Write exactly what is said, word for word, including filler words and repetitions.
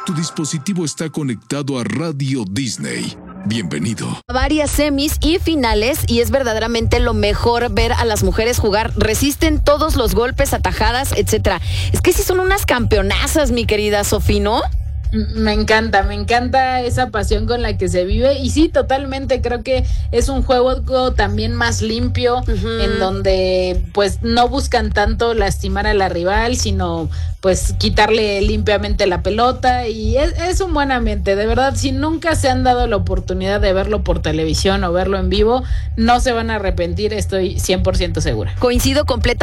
Tu dispositivo está conectado a Radio Disney. Bienvenido. Varias semis y finales y es verdaderamente lo mejor ver a las mujeres jugar. Resisten todos los golpes, atajadas, etcétera. Es que sí son unas campeonazas, mi querida Sofi, ¿no? Me encanta, me encanta esa pasión con la que se vive y sí, totalmente creo que es un juego también más limpio, uh-huh. en donde pues no buscan tanto lastimar a la rival, sino pues quitarle limpiamente la pelota y es, es un buen ambiente, de verdad, si nunca se han dado la oportunidad de verlo por televisión o verlo en vivo, no se van a arrepentir, estoy cien por ciento segura. Coincido completamente.